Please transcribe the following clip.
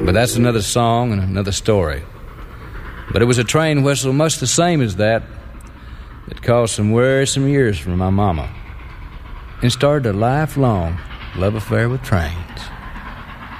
But that's another song and another story. But it was a train whistle much the same as that caused some worrisome years for my mama and started a lifelong love affair with trains.